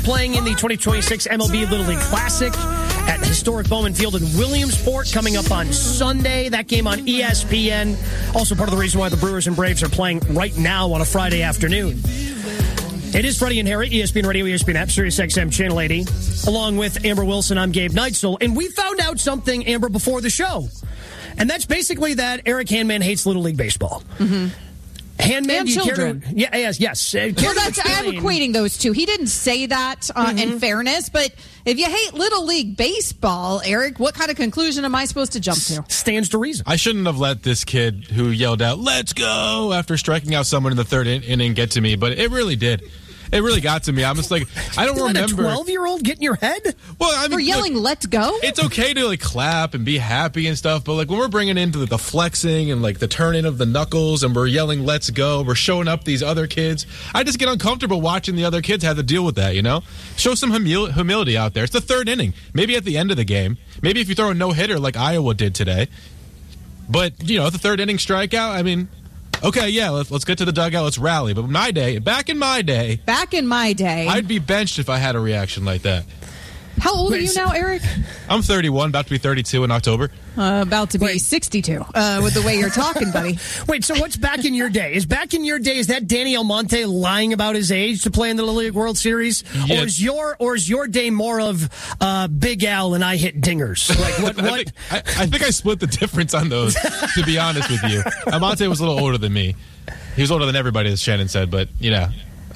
playing in the 2026 MLB Little League Classic at historic Bowman Field in Williamsport coming up on Sunday. That game on ESPN. Also part of the reason why the Brewers and Braves are playing right now on a Friday afternoon. It is Freddie and Harry, ESPN Radio, ESPN App, Sirius XM, Channel 80. Along with Amber Wilson, I'm Gabe Neitzel. And we found out something, Amber, before the show. And that's basically that Eric Handman hates Little League Baseball. Mm-hmm. Handman, and children. Yes. Well, I'm equating those two. He didn't say that in fairness, but if you hate Little League Baseball, Eric, what kind of conclusion am I supposed to jump to? Stands to reason. I shouldn't have let this kid who yelled out, "Let's go," after striking out someone in the third inning get to me, but it really did. It really got to me. I'm just like, I don't remember. Let a 12-year-old get in your head? Well, I mean, for yelling, "Let's go"? It's okay to like clap and be happy and stuff, but like when we're bringing into the flexing and like the turning of the knuckles and we're yelling, "Let's go," we're showing up these other kids. I just get uncomfortable watching the other kids have to deal with that, you know? Show some humility out there. It's the third inning. Maybe at the end of the game. Maybe if you throw a no-hitter like Iowa did today. But, you know, the third inning strikeout, I mean... Okay, yeah, let's get to the dugout. Let's rally. But back in my day, I'd be benched if I had a reaction like that. How old are you now, Eric? I'm 31, about to be 32 in October. About to be 62 with the way you're talking, buddy. Wait, so what's back in your day? Is that Danny Almonte lying about his age to play in the Little League World Series? Yeah. Or is your day more of Big Al and I hit dingers? Like what? I think I split the difference on those, to be honest with you. Almonte was a little older than me. He was older than everybody, as Shannon said, but, you know.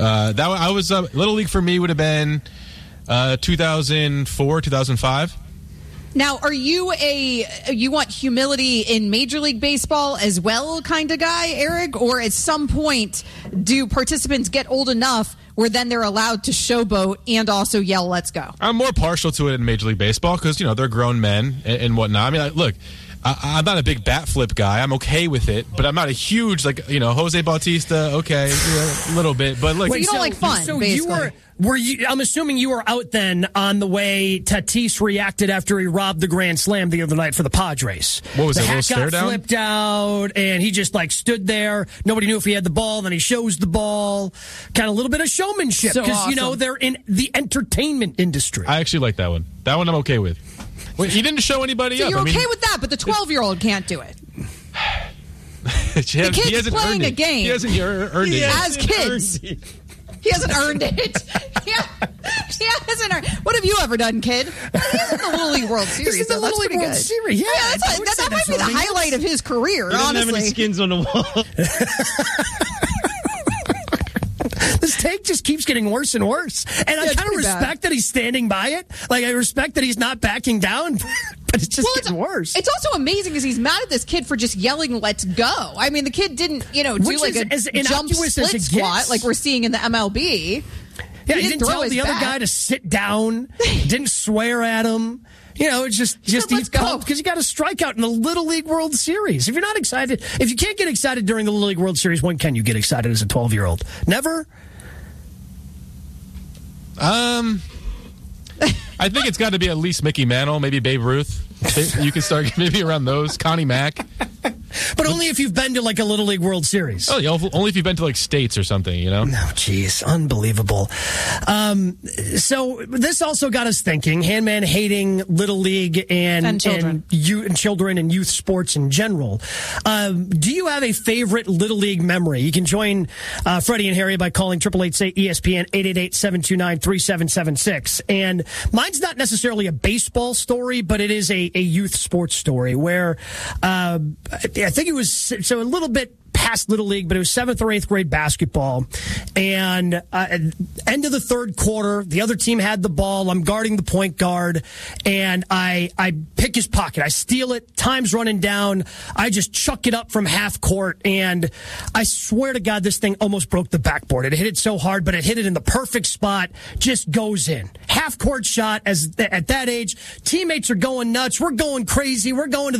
Little League for me would have been 2004, 2005. Now, are you you want humility in Major League Baseball as well kind of guy, Eric? Or at some point, do participants get old enough where then they're allowed to showboat and also yell, "Let's go"? I'm more partial to it in Major League Baseball because, you know, they're grown men and whatnot. I mean, look, I'm not a big bat flip guy. I'm okay with it, but I'm not a huge, like, you know, Jose Bautista, okay, a little bit. But, like, you don't like fun, so basically. I'm assuming you were out then on the way Tatis reacted after he robbed the Grand Slam the other night for the Padres. What was the it, a little stare down? Flipped out, and he just, like, stood there. Nobody knew if he had the ball. Then he shows the ball. Kind of a little bit of showmanship because, awesome. You know, they're in the entertainment industry. I actually like that one. That one I'm okay with. Well, he didn't show anybody so up. You're okay with that, but the 12-year-old can't do it. The kid's playing a game. He hasn't earned it. As kids. He hasn't earned it. He hasn't earned. What have you ever done, kid? He's in the Little League World Series. He's in the Little League World Series. Yeah, that might be the highlight of his career. He doesn't have any skins on the wall. This take just keeps getting worse and worse. And I kind of respect that he's standing by it. Like, I respect that he's not backing down, but it's just getting worse. It's also amazing because he's mad at this kid for just yelling, "Let's go." I mean, the kid didn't, do like a jump split squat like we're seeing in the MLB. Yeah, he didn't tell the other guy to sit down, didn't swear at him. You know, it's just he's pumped because you got a strikeout in the Little League World Series. If you're not excited, if you can't get excited during the Little League World Series, when can you get excited as a 12-year-old? Never? I think it's got to be at least Mickey Mantle, maybe Babe Ruth. You can start maybe around those. Connie Mack. But only if you've been to, like, a Little League World Series. Oh, yeah, only if you've been to, like, states or something, you know? No, jeez, unbelievable. So this also got us thinking, Handman hating Little League and children and youth sports in general. Do you have a favorite Little League memory? You can join Freddie and Harry by calling 888-ESPN 888-729-3776. And mine's not necessarily a baseball story, but it is a youth sports story where I think it was so a little bit past Little League, but it was 7th or 8th grade basketball. And end of the third quarter, the other team had the ball. I'm guarding the point guard, and I pick his pocket. I steal it. Time's running down. I just chuck it up from half court, and I swear to God, this thing almost broke the backboard. It hit it so hard, but it hit it in the perfect spot. Just goes in. Half court shot. At that age, teammates are going nuts. We're going crazy. We're going to the